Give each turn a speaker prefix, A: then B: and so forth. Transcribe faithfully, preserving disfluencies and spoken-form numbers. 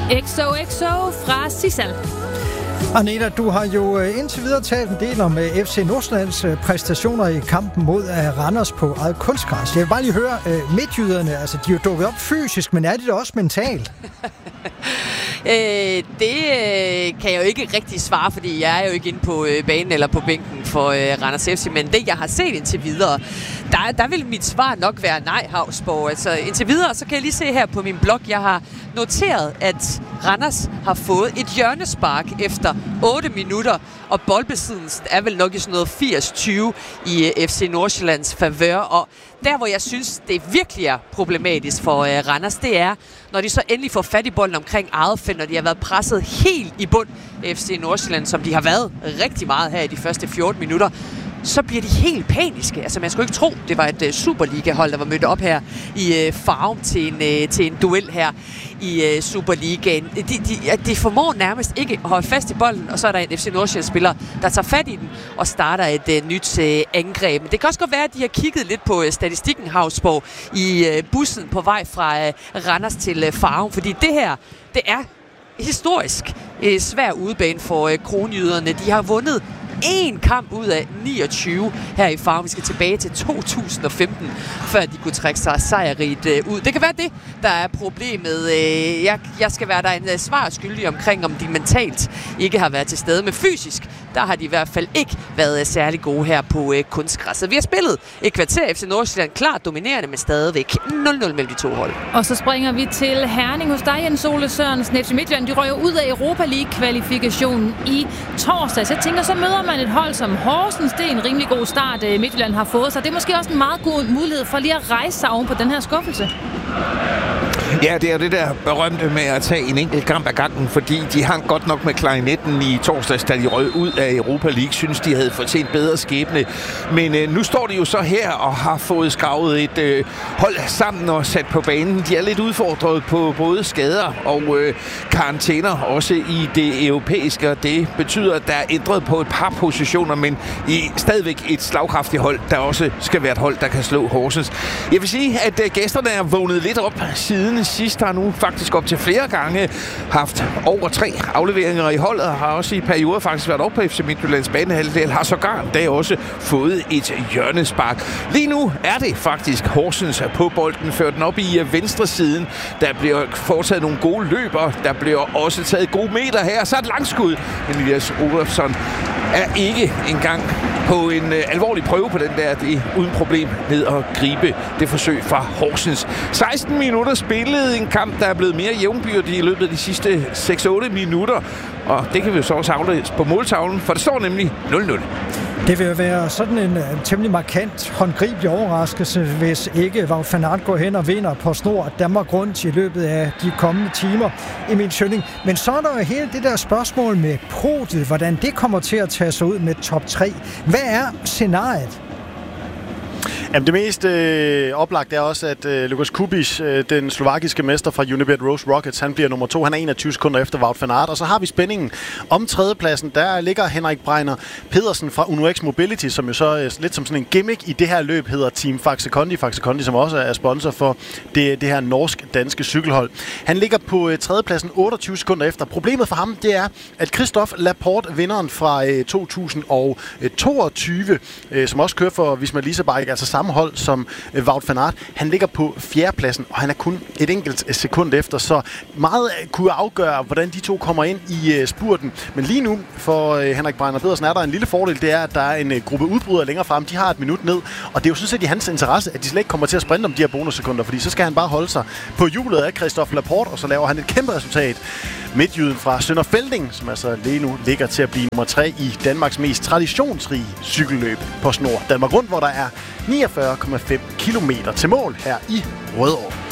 A: X O X O fra Sissal.
B: Anita, du har jo indtil videre talt en del om F C Nordsjællands præstationer i kampen mod Randers på eget kunstgræs. Jeg vil bare lige høre, midtjyderne, altså de er jo dukket op fysisk, men er de da også mentalt?
C: øh, det øh, kan jeg jo ikke rigtig svare, fordi jeg er jo ikke inde på øh, banen eller på bænken for øh, Randers F C, men det jeg har set indtil videre, der, der vil mit svar nok være nej, Hausborg. Altså indtil videre, så kan jeg lige se her på min blog, jeg har noteret, at Randers har fået et hjørnespark efter otte minutter, og boldbesiddelsen er vel nok i sådan noget firs tyve i F C Nordsjællands favør. Og der, hvor jeg synes, det virkelig er problematisk for uh, Randers, det er, når de så endelig får fat i bolden omkring eget felt, når de har været presset helt i bund F C Nordsjælland, som de har været rigtig meget her i de første fjorten minutter, så bliver de helt paniske. Altså, man skulle ikke tro, det var et uh, Superliga-hold, der var mødt op her i uh, Farum til en, uh, til en duel her i uh, Superligaen. De, de, de formår nærmest ikke at holde fast i bolden, og så er der en F C Nordsjælland-spiller, der tager fat i den og starter et uh, nyt uh, angreb. Men det kan også godt være, at de har kigget lidt på uh, statistikken, Hausborg, i uh, bussen på vej fra uh, Randers til uh, Farum, fordi det her, det er historisk uh, svær udebane for uh, kronjyderne. De har vundet en kamp ud af niogtyve her i Farum. Vi skal tilbage til to tusind og femten, før de kunne trække sig sejrigt øh, ud. Det kan være det, der er problemet. Øh, jeg, jeg skal være der en uh, svar skyldig omkring, om de mentalt ikke har været til stede. Men fysisk, der har de i hvert fald ikke været uh, særlig gode her på uh, kunstgræsset. Vi har spillet et kvarter F C Nordsjælland, klart dominerende, men stadigvæk nul nul mellem de to hold.
A: Og så springer vi til Herning hos dig, Jens Ole Sørensen. F C Midtjylland, de røg ud af Europa League-kvalifikationen i torsdag. Så jeg tænker, så møder man et hold som Horsens. Det er en rimelig god start, Midtjylland har fået, så det er måske også en meget god mulighed for lige at rejse sig oven på den her skuffelse.
D: Ja, det er det der berømte med at tage en enkelt kamp ad gangen, fordi de hang godt nok med klarinetten i torsdags, da de røg ud af Europa League. Synes, de havde fortjent bedre skæbne. Men øh, nu står de jo så her og har fået skravet et øh, hold sammen og sat på banen. De er lidt udfordret på både skader og øh, karantæner, også i det europæiske. Det betyder, at der er ændret på et par positioner, men i stadigvæk et slagkraftigt hold, der også skal være et hold, der kan slå Horsens. Jeg vil sige, at øh, gæsterne er vågnet lidt op siden sidst, har nu faktisk op til flere gange haft over tre afleveringer i holdet, har også i perioder faktisk været op på F C Midtjyllands banehalvdel, har sågar da også fået et hjørnespark. Lige nu er det faktisk Horsens på bolden, ført den op i venstre siden. Der bliver foretaget nogle gode løber, der bliver også taget gode meter her, så et langskud. Men Elias Olofsson er ikke engang på en øh, alvorlig prøve på den der, det er uden problem ned at gribe det forsøg fra Horsens. seksten minutter spillet, en kamp, der er blevet mere jævnbyrdig i løbet af de sidste seks otte minutter. Og det kan vi jo så også aflæse på måltavlen, for det står nemlig nul nul.
B: Det vil være sådan en uh, temmelig markant, håndgribelig overraskelse, hvis ikke Wout van Aert går hen og vinder på snor Danmark rundt i løbet af de kommende timer, Emil Schønning. Men så er der jo hele det der spørgsmål med podiet, hvordan det kommer til at tage sig ud med top tre. Hvad er scenariet?
E: Jamen, det mest øh, oplagt er også, at øh, Lukas Kubiš, øh, den slovakiske mester fra Unibet Rose Rockets, han bliver nummer to. Han er enogtyve sekunder efter Wout van Aert. Og så har vi spændingen om tredjepladsen. Der ligger Henrik Breiner Pedersen fra Uno X Mobility, som jo så øh, lidt som sådan en gimmick i det her løb hedder Team Faxe Kondi. Faxe Kondi, som også er sponsor for det, det her norsk-danske cykelhold. Han ligger på øh, tredjepladsen otteogtyve sekunder efter. Problemet for ham, det er, at Christophe Laporte, vinderen fra øh, to tusind og toogtyve, øh, som også kører for Visma Leisure, altså samme hold som øh, Wout van Aert, han ligger på fjerdepladsen, og han er kun et enkelt sekund efter, så meget kunne afgøre, hvordan de to kommer ind i øh, spurten. Men lige nu, for øh, Henrik Breiner Pedersen, er der en lille fordel, det er, at der er en øh, gruppe udbrydere længere frem. De har et minut ned, og det er jo sådan set i hans interesse, at de slet ikke kommer til at sprinte om de her bonussekunder, fordi så skal han bare holde sig på hjulet af Christophe Laporte, og så laver han et kæmpe resultat. Midtjyden fra Sønder Felding, som altså lige nu ligger til at blive nummer tre i Danmarks mest traditionsrige cykelløb på snor Danmark rundt, hvor der er niogfyrre komma fem kilometer til mål her i Rødovre.